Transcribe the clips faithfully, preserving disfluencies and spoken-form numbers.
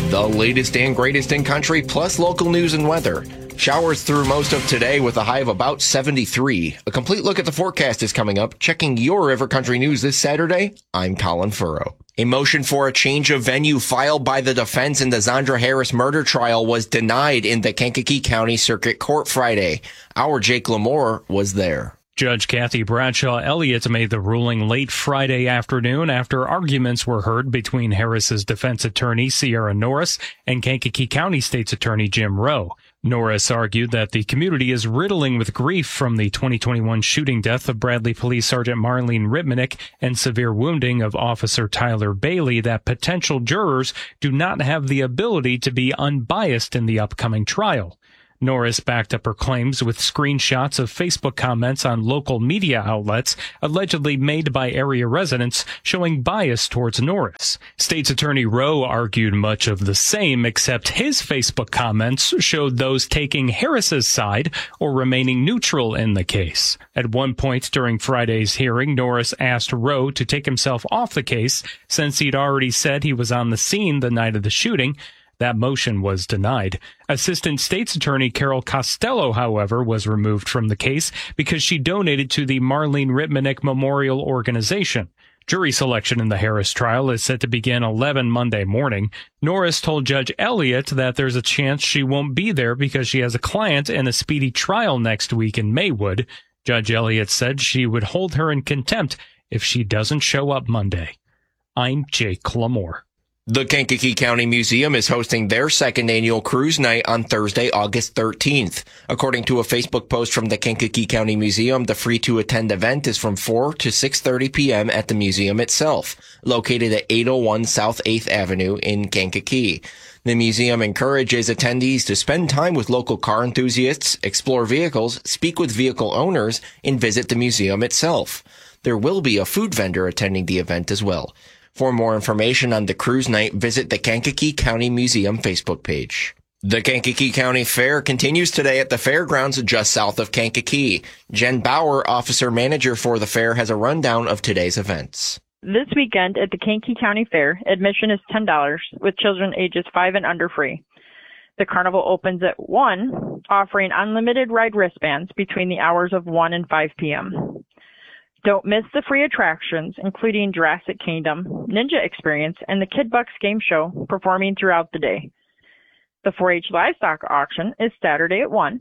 The latest and greatest in country, plus local news and weather. Showers through most of today with a high of about seventy-three. A complete look at the forecast is coming up. Checking your River Country News this Saturday, I'm Colin Furrow. A motion for a change of venue filed by the defense in the Zandra Harris murder trial was denied in the Kankakee County Circuit Court Friday. Our Jake Lamore was there. Judge Kathy Bradshaw Elliott made the ruling late Friday afternoon after arguments were heard between Harris's defense attorney Sierra Norris and Kankakee County State's Attorney Jim Rowe. Norris argued that the community is riddling with grief from the twenty twenty-one shooting death of Bradley Police Sergeant Marlene Ripmanick and severe wounding of Officer Tyler Bailey that potential jurors do not have the ability to be unbiased in the upcoming trial. Norris backed up her claims with screenshots of Facebook comments on local media outlets allegedly made by area residents showing bias towards Norris. State's Attorney Rowe argued much of the same, except his Facebook comments showed those taking Harris's side or remaining neutral in the case. At one point during Friday's hearing, Norris asked Rowe to take himself off the case since he'd already said he was on the scene the night of the shooting. That motion was denied. Assistant State's Attorney Carol Costello, however, was removed from the case because she donated to the Marlene Ripmanick Memorial Organization. Jury selection in the Harris trial is set to begin eleven Monday morning. Norris told Judge Elliott that there's a chance she won't be there because she has a client in a speedy trial next week in Maywood. Judge Elliott said she would hold her in contempt if she doesn't show up Monday. I'm Jake Lamore. The Kankakee County Museum is hosting their second annual cruise night on Thursday, August thirteenth. According to a Facebook post from the Kankakee County Museum, the free-to-attend event is from four to six thirty p.m. at the museum itself, located at eight oh one South eighth Avenue in Kankakee. The museum encourages attendees to spend time with local car enthusiasts, explore vehicles, speak with vehicle owners, and visit the museum itself. There will be a food vendor attending the event as well. For more information on the cruise night, visit the Kankakee County Museum Facebook page. The Kankakee County Fair continues today at the fairgrounds just south of Kankakee. Jen Bauer, officer manager for the fair, has a rundown of today's events. This weekend at the Kankakee County Fair, admission is ten dollars, with children ages five and under free. The carnival opens at one, offering unlimited ride wristbands between the hours of one and five p.m. Don't miss the free attractions, including Jurassic Kingdom, Ninja Experience, and the Kid Bucks Game Show performing throughout the day. The four H livestock auction is Saturday at one.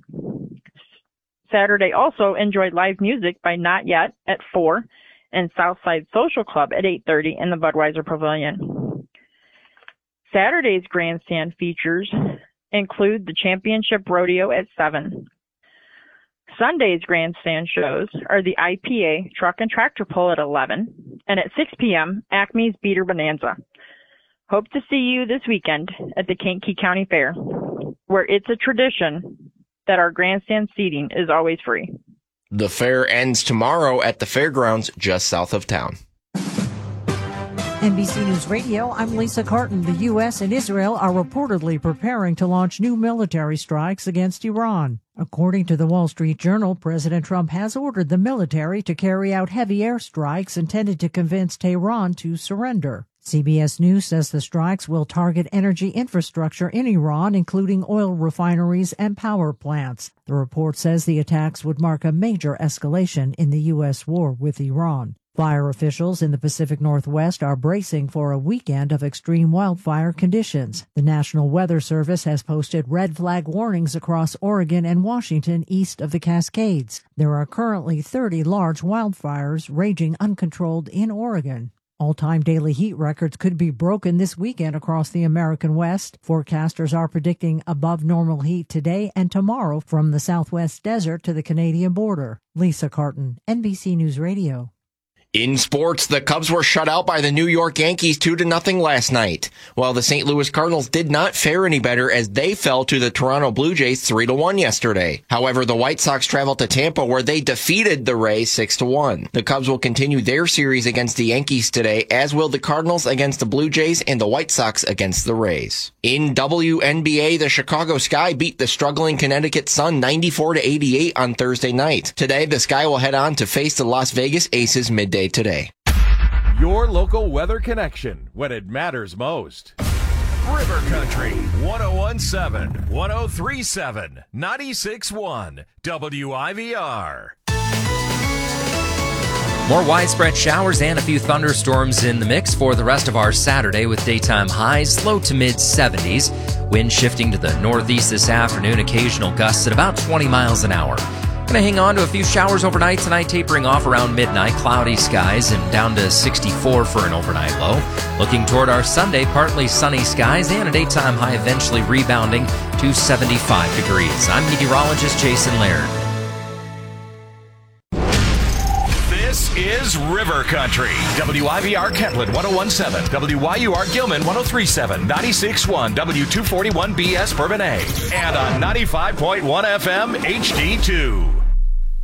Saturday also enjoy live music by Not Yet at four and Southside Social Club at eight thirty in the Budweiser Pavilion. Saturday's grandstand features include the Championship Rodeo at seven. Sunday's grandstand shows are the I P A Truck and Tractor Pull at eleven, and at six p.m., Acme's Beater Bonanza. Hope to see you this weekend at the Kankakee County Fair, where it's a tradition that our grandstand seating is always free. The fair ends tomorrow at the fairgrounds just south of town. N B C News Radio, I'm Lisa Carton. The U S and Israel are reportedly preparing to launch new military strikes against Iran. According to the Wall Street Journal, President Trump has ordered the military to carry out heavy airstrikes intended to convince Tehran to surrender. C B S News says the strikes will target energy infrastructure in Iran, including oil refineries and power plants. The report says the attacks would mark a major escalation in the U S war with Iran. Fire officials in the Pacific Northwest are bracing for a weekend of extreme wildfire conditions. The National Weather Service has posted red flag warnings across Oregon and Washington east of the Cascades. There are currently thirty large wildfires raging uncontrolled in Oregon. All-time daily heat records could be broken this weekend across the American West. Forecasters are predicting above normal heat today and tomorrow from the Southwest Desert to the Canadian border. Lisa Carton, N B C News Radio. In sports, the Cubs were shut out by the New York Yankees two to nothing last night, while the Saint Louis Cardinals did not fare any better as they fell to the Toronto Blue Jays three to one yesterday. However, the White Sox traveled to Tampa where they defeated the Rays six to one. The Cubs will continue their series against the Yankees today, as will the Cardinals against the Blue Jays and the White Sox against the Rays. In W N B A, the Chicago Sky beat the struggling Connecticut Sun ninety-four to eighty-eight on Thursday night. Today, the Sky will head on to face the Las Vegas Aces midday today. Your local weather connection when it matters most. River Country, one oh one point seven, one oh three point seven, ninety-six point one, W I V R. More widespread showers and a few thunderstorms in the mix for the rest of our Saturday with daytime highs low to mid seventies. Wind shifting to the northeast this afternoon, occasional gusts at about twenty miles an hour. Going to hang on to a few showers overnight tonight, tapering off around midnight. Cloudy skies and down to sixty-four for an overnight low. Looking toward our Sunday, partly sunny skies and a daytime high eventually rebounding to seventy-five degrees. I'm meteorologist Jason Laird. This is River Country. W I V R Kentland one oh one point seven, W Y U R Gilman one oh three point seven, ninety-six point one, W two forty-one B S Bourbonnais, and on ninety-five point one F M H D two.